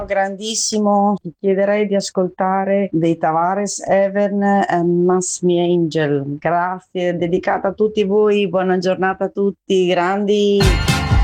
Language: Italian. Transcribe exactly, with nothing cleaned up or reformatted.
Grandissimo, ti chiederei di ascoltare dei Tavares Heaven e Mass Me Angel. Grazie, dedicata a tutti voi, buona giornata a tutti, grandi.